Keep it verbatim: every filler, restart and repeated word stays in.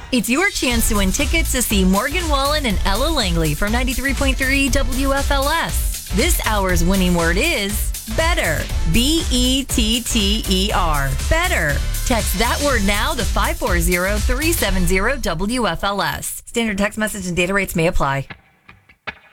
It's your chance to win tickets to see Morgan Wallen and Ella Langley from ninety-three point three W F L S. This hour's winning word is better. B E T T E R. Better. Text that word now to five four zero, three seven zero W F L S. Standard text message and data rates may apply.